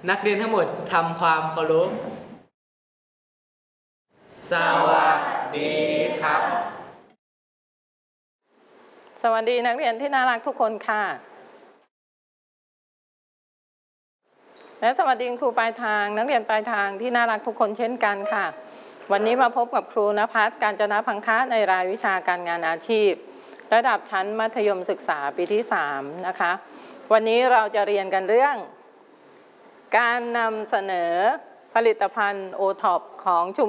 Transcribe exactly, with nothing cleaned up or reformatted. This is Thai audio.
นักเรียนทั้งหมดทำความเคารพสวัสดีครับสวัสดีนักเรียนที่น่ารักทุกคนค่ะและสวัสดีครูปลายทางนักเรียนปลายทางที่น่ารักทุกคนเช่นกันค่ะวันนี้มาพบกับครูณภัส กาญจนพังคะในรายวิชาการงานอาชีพระดับชั้นมัธยมศึกษาปีที่สามนะคะวันนี้เราจะเรียนกันเรื่องการนำเสนอผลิตภัณฑ์โอท็อปของชุม